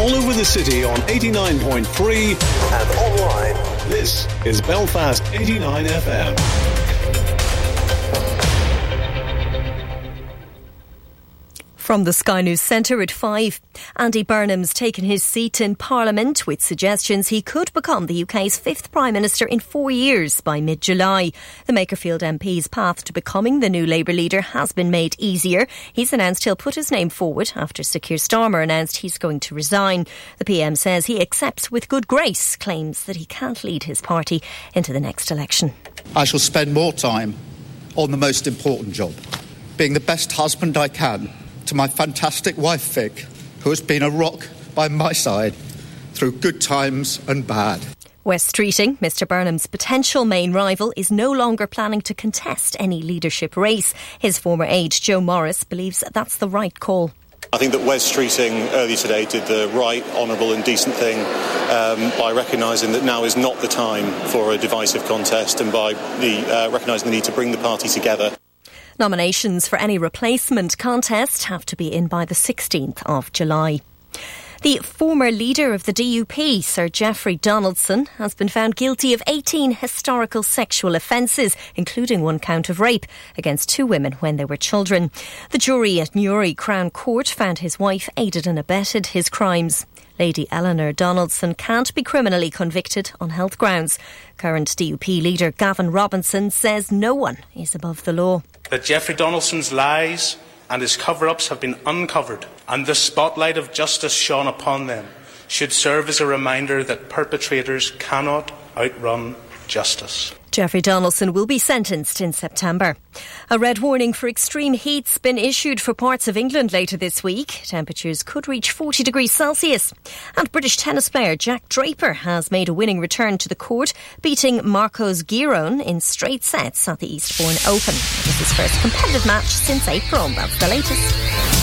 all over the city on 89.3 and online. This is Belfast 89 FM. From the Sky News Centre at 5, Andy Burnham's taken his seat in Parliament with suggestions he could become the UK's 5th Prime Minister in 4 years by mid-July. The Makerfield MP's path to becoming the new Labour leader has been made easier. He's announced he'll put his name forward after Sir Keir Starmer announced he's going to resign. The PM says he accepts with good grace claims that he can't lead his party into the next election. I shall spend more time on the most important job, being the best husband I can to my fantastic wife Vic, who has been a rock by my side through good times and bad. Wes Streeting, Mr Burnham's potential main rival, is no longer planning to contest any leadership race. His former aide, Joe Morris, believes that's the right call. I think that Wes Streeting earlier today did the right, honourable and decent thing by recognising that now is not the time for a divisive contest and by recognising the need to bring the party together. Nominations for any replacement contest have to be in by the 16th of July. The former leader of the DUP, Sir Geoffrey Donaldson, has been found guilty of 18 historical sexual offences, including 1 count of rape against 2 women when they were children. The jury at Newry Crown Court found his wife aided and abetted his crimes. Lady Eleanor Donaldson can't be criminally convicted on health grounds. Current DUP leader Gavin Robinson says no one is above the law. That Geoffrey Donaldson's lies and his cover-ups have been uncovered and the spotlight of justice shone upon them should serve as a reminder that perpetrators cannot outrun justice. Geoffrey Donaldson will be sentenced in September. A red warning for extreme heat's been issued for parts of England later this week. Temperatures could reach 40 degrees Celsius. And British tennis player Jack Draper has made a winning return to the court, beating Marcos Giron in straight sets at the Eastbourne Open. It was his first competitive match since April. That's the latest.